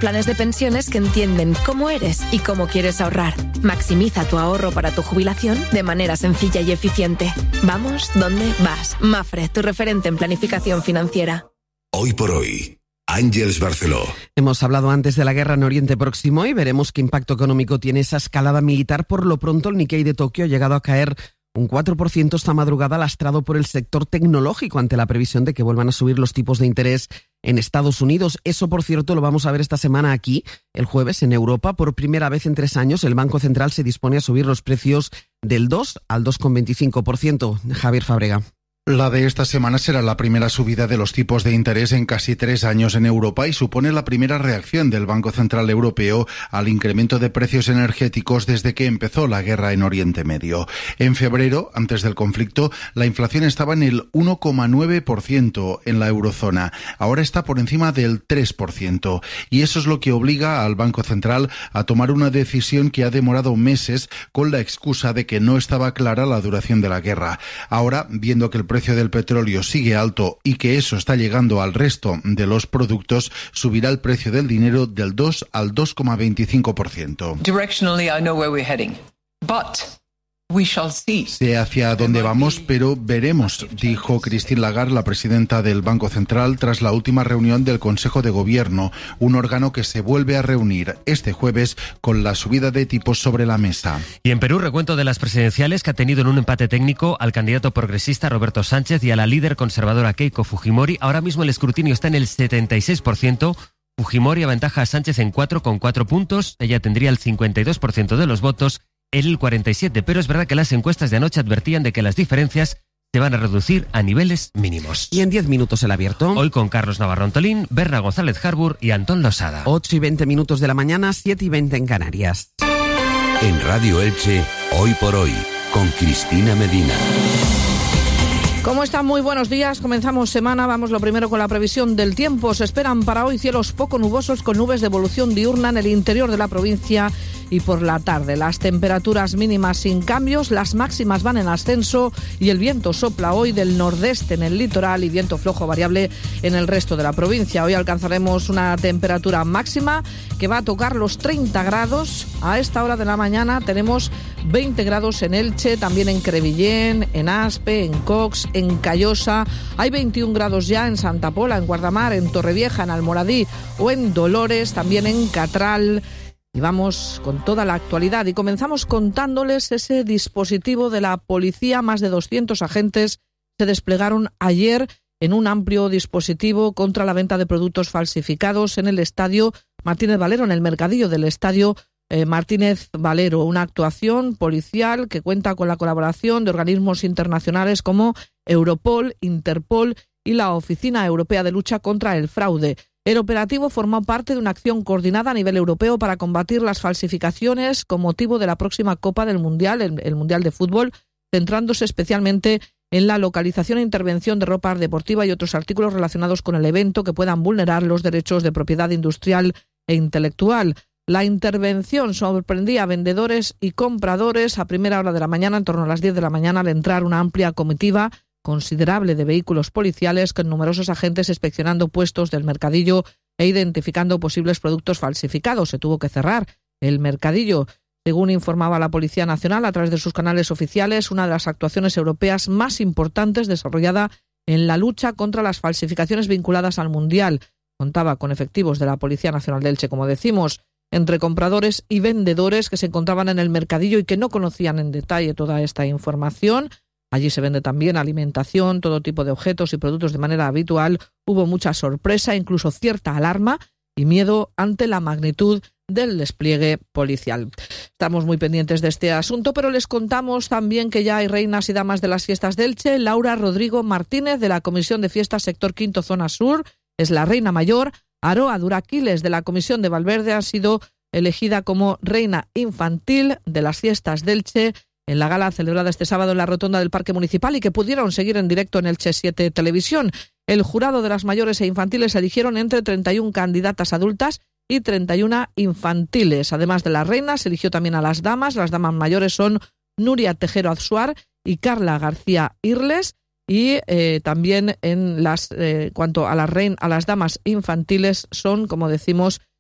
planes de pensiones que entienden cómo eres y cómo quieres ahorrar. Maximiza tu ahorro para tu jubilación de manera sencilla y eficiente. Vamos, ¿dónde vas? Mafre, tu referente en planificación financiera. Hoy por hoy, Ángeles Barceló. Hemos hablado antes de la guerra en Oriente Próximo y veremos qué impacto económico tiene esa escalada militar. Por lo pronto, el Nikkei de Tokio ha llegado a caer un 4% esta madrugada, lastrado por el sector tecnológico ante la previsión de que vuelvan a subir los tipos de interés en Estados Unidos. Eso, por cierto, lo vamos a ver esta semana aquí, el jueves, en Europa. Por primera vez en 3 años, el Banco Central se dispone a subir los precios del 2 al 2,25%. Javier Fábrega. La de esta semana será la primera subida de los tipos de interés en casi 3 años en Europa y supone la primera reacción del Banco Central Europeo al incremento de precios energéticos desde que empezó la guerra en Oriente Medio. En febrero, antes del conflicto, la inflación estaba en el 1,9% en la eurozona. Ahora está por encima del 3%. Y eso es lo que obliga al Banco Central a tomar una decisión que ha demorado meses con la excusa de que no estaba clara la duración de la guerra. Ahora, viendo que el precio del petróleo sigue alto y que eso está llegando al resto de los productos, subirá el precio del dinero del 2 al 2,25%. Directionally, I know where we're heading, but we shall see. Sé hacia dónde vamos, pero veremos, dijo Christine Lagarde, la presidenta del Banco Central, tras la última reunión del Consejo de Gobierno, un órgano que se vuelve a reunir este jueves con la subida de tipos sobre la mesa. Y en Perú, recuento de las presidenciales que ha tenido en un empate técnico al candidato progresista Roberto Sánchez y a la líder conservadora Keiko Fujimori. Ahora mismo el escrutinio está en el 76%. Fujimori aventaja a Sánchez en 4,4 puntos. Ella tendría el 52% de los votos, él el 47%, pero es verdad que las encuestas de anoche advertían de que las diferencias se van a reducir a niveles mínimos. Y en 10 minutos el abierto. Hoy con Carlos Navarro Antolín, Berna González Harbour y Antón Losada. 8:20 de la mañana, 7:20 en Canarias. En Radio Elche, Hoy por Hoy, con Cristina Medina. ¿Cómo están? Muy buenos días. Comenzamos semana. Vamos lo primero con la previsión del tiempo. Se esperan para hoy cielos poco nubosos con nubes de evolución diurna en el interior de la provincia y por la tarde. Las temperaturas mínimas sin cambios, las máximas van en ascenso y el viento sopla hoy del nordeste en el litoral y viento flojo variable en el resto de la provincia. Hoy alcanzaremos una temperatura máxima que va a tocar los 30 grados. A esta hora de la mañana tenemos 20 grados en Elche, también en Crevillén, en Aspe, en Cox, en Callosa. Hay 21 grados ya en Santa Pola, en Guardamar, en Torrevieja, en Almoradí o en Dolores, también en Catral. Y vamos con toda la actualidad y comenzamos contándoles ese dispositivo de la policía. Más de 200 agentes se desplegaron ayer en un amplio dispositivo contra la venta de productos falsificados en el Estadio Martínez Valero, en el mercadillo del Estadio Martínez Valero, una actuación policial que cuenta con la colaboración de organismos internacionales como Europol, Interpol y la Oficina Europea de Lucha contra el Fraude. El operativo formó parte de una acción coordinada a nivel europeo para combatir las falsificaciones con motivo de la próxima Copa del Mundial, el Mundial de Fútbol, centrándose especialmente en la localización e intervención de ropa deportiva y otros artículos relacionados con el evento que puedan vulnerar los derechos de propiedad industrial e intelectual. La intervención sorprendía a vendedores y compradores a primera hora de la mañana, en torno a las 10 de la mañana, al entrar una amplia comitiva considerable de vehículos policiales con numerosos agentes inspeccionando puestos del mercadillo e identificando posibles productos falsificados. Se tuvo que cerrar el mercadillo. Según informaba la Policía Nacional a través de sus canales oficiales, una de las actuaciones europeas más importantes desarrollada en la lucha contra las falsificaciones vinculadas al Mundial. Contaba con efectivos de la Policía Nacional de Elche, como decimos, entre compradores y vendedores que se encontraban en el mercadillo y que no conocían en detalle toda esta información. Allí se vende también alimentación, todo tipo de objetos y productos de manera habitual. Hubo mucha sorpresa, incluso cierta alarma y miedo ante la magnitud del despliegue policial. Estamos muy pendientes de este asunto, pero les contamos también que ya hay reinas y damas de las fiestas de Elche. Laura Rodrigo Martínez, de la Comisión de Fiestas Sector Quinto Zona Sur, es la reina mayor. Aroa Duraquiles, de la Comisión de Valverde, ha sido elegida como reina infantil de las fiestas de Elche en la gala celebrada este sábado en la rotonda del Parque Municipal y que pudieron seguir en directo en Elche 7 Televisión. El jurado de las mayores e infantiles eligieron entre 31 candidatas adultas y 31 infantiles. Además de las reinas, se eligió también a las damas. Las damas mayores son Nuria Tejero Azuar y Carla García Irles. Y también en cuanto a las damas infantiles son, como decimos,